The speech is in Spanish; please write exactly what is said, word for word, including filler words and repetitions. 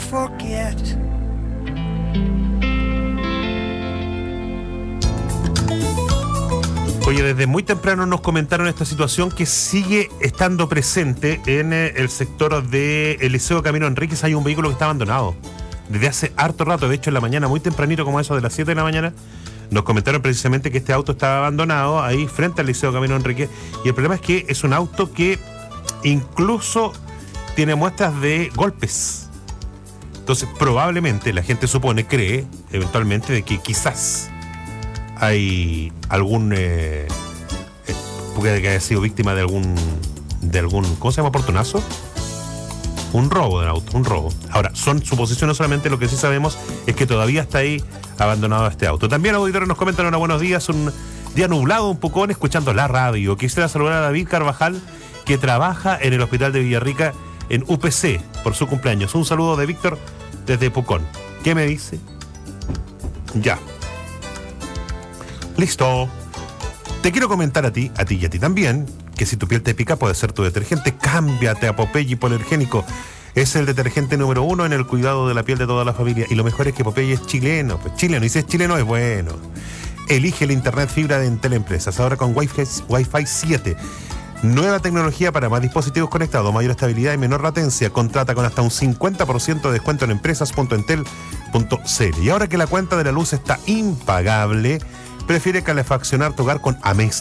forget. Oye, desde muy temprano nos comentaron esta situación que sigue estando presente en eh, el sector de el Liceo Camino Enríquez. Hay un vehículo que está abandonado desde hace harto rato. De hecho, en la mañana, muy tempranito, como eso de las siete de la mañana, nos comentaron precisamente que este auto estaba abandonado ahí frente al Liceo Camino Enríquez. Y el problema es que es un auto que incluso tiene muestras de golpes. Entonces, probablemente la gente supone, cree, eventualmente, de que quizás hay algún eh, eh, porque que haya sido víctima de algún de algún ¿cómo se llama? Oportunazo, un robo del auto, un robo. Ahora, son suposiciones solamente. Lo que sí sabemos es que todavía está ahí abandonado este auto. También auditores nos comentan: hola, buenos días, un día nublado un poco, escuchando la radio. Quisiera saludar a David Carvajal, que trabaja en el hospital de Villarrica en U P C por su cumpleaños. Un saludo de Víctor desde Pucón. ¿Qué me dice? Ya. Listo. Te quiero comentar a ti, a ti y a ti también, que si tu piel te pica puede ser tu detergente. Cámbiate a Popeye Hipoalergénico. Es el detergente número uno en el cuidado de la piel de toda la familia. Y lo mejor es que Popeye es chileno. Pues chileno. Y si es chileno es bueno. Elige el internet fibra de Entel Empresas. Ahora con Wi-Fi, Wi-Fi siete. Nueva tecnología para más dispositivos conectados, mayor estabilidad y menor latencia. Contrata con hasta un cincuenta por ciento de descuento en empresas punto entel punto c l. Y ahora que la cuenta de la luz está impagable, prefiere calefaccionar tu hogar con Amazfit.